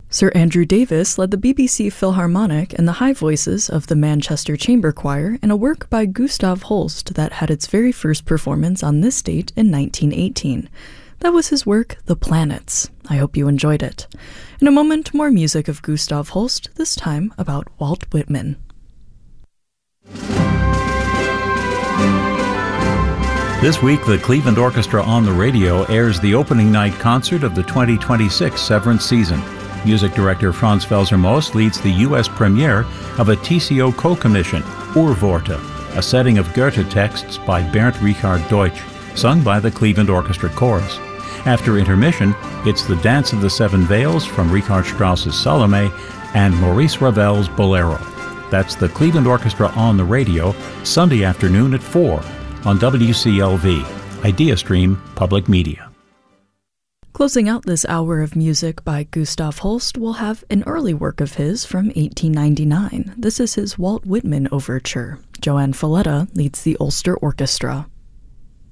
Sir Andrew Davis led the BBC Philharmonic and the high voices of the Manchester Chamber Choir in a work by Gustav Holst that had its very first performance on this date in 1918. That was his work, The Planets. I hope you enjoyed it. In a moment, more music of Gustav Holst, this time about Walt Whitman. This week, the Cleveland Orchestra on the Radio airs the opening night concert of the 2026 Severance season. Music director Franz Welser-Most leads the U.S. premiere of a TCO co-commission, Urworte, a setting of Goethe texts by Bernd Richard Deutsch, sung by the Cleveland Orchestra Chorus. After intermission, it's the Dance of the Seven Veils from Richard Strauss's Salome and Maurice Ravel's Bolero. That's the Cleveland Orchestra on the Radio, Sunday afternoon at 4 on WCLV, IdeaStream Public Media. Closing out this hour of music by Gustav Holst, we'll have an early work of his from 1899. This is his Walt Whitman Overture. Joanne Falletta leads the Ulster Orchestra.